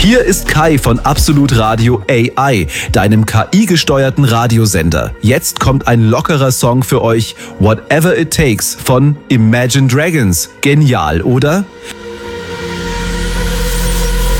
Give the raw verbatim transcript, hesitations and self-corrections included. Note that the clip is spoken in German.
Hier ist Kai von Absolut Radio A I, deinem K I-gesteuerten Radiosender. Jetzt kommt ein lockerer Song für euch, Whatever It Takes von Imagine Dragons. Genial, oder?